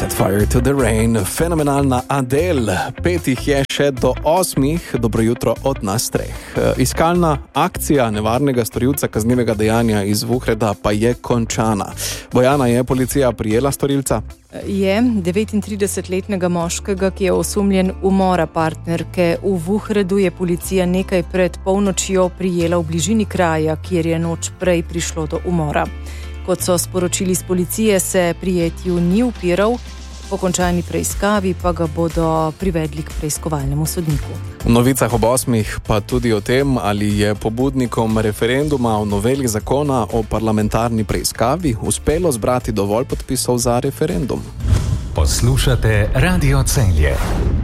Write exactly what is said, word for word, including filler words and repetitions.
Set Fire to the Rain, fenomenalna Adele. Petih je še do osmih, dobro jutro od nas treh. Iskalna akcija nevarnega storilca kaznivega dejanja iz Vuhreda pa je končana. Bojana, je policija prijela storilca? Je devetintridesetletnega moškega, ki je osumljen umora partnerke v Vuhredu, je policija nekaj pred polnočjo prijela v bližini kraja, kjer je noč prej prišlo do umora. Kot so sporočili z policije, se prijetju ni upiral, po končani preiskavi pa ga bodo privedli k preiskovalnemu sodniku. V novicah ob osmih pa tudi o tem, ali je pobudnikom referenduma o noveli zakona o parlamentarni preiskavi uspelo zbrati dovolj podpisov za referendum. Poslušate Radio Celje.